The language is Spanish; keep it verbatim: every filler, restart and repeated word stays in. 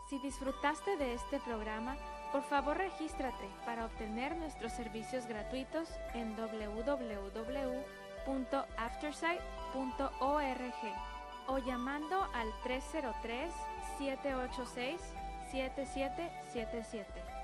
Si disfrutaste de este programa, por favor regístrate para obtener nuestros servicios gratuitos en doble u doble u doble u punto aftersight punto org o llamando al tres cero tres, siete ocho seis, siete siete siete siete.